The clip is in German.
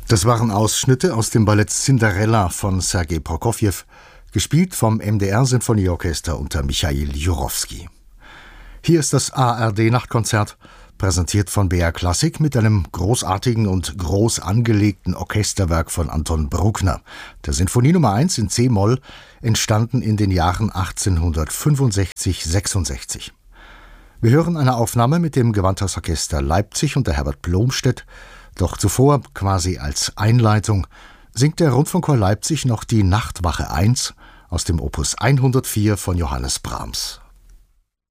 Das waren Ausschnitte aus dem Ballett Cinderella von Sergei Prokofjew, gespielt vom MDR-Sinfonieorchester unter Michail Jurowski. Hier ist das ARD-Nachtkonzert, präsentiert von BR Klassik mit einem großartigen und groß angelegten Orchesterwerk von Anton Bruckner, der Sinfonie Nummer 1 in C-Moll, entstanden in den Jahren 1865-66. Wir hören eine Aufnahme mit dem Gewandhausorchester Leipzig unter Herbert Blomstedt. Doch zuvor, quasi als Einleitung, singt der Rundfunkchor Leipzig noch die Nachtwache 1 aus dem Opus 104 von Johannes Brahms.